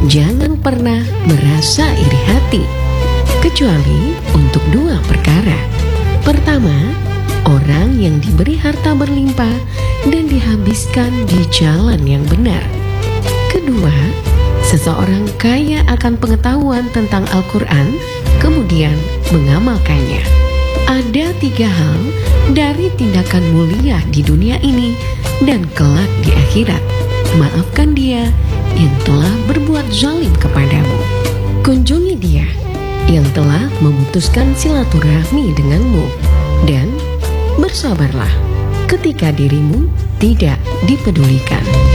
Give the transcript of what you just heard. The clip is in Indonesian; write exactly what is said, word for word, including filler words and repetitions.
jangan pernah merasa iri hati, kecuali untuk dua perkara. Pertama, orang yang diberi harta berlimpah dan dihabiskan di jalan yang benar. Kedua, seseorang kaya akan pengetahuan tentang Al-Quran, kemudian mengamalkannya. Ada tiga hal dari tindakan mulia di dunia ini dan kelak di akhirat. Maafkan dia yang telah berbuat zalim kepadamu. Kunjungi dia yang telah memutuskan silaturahmi denganmu. Dan bersabarlah ketika dirimu tidak dipedulikan.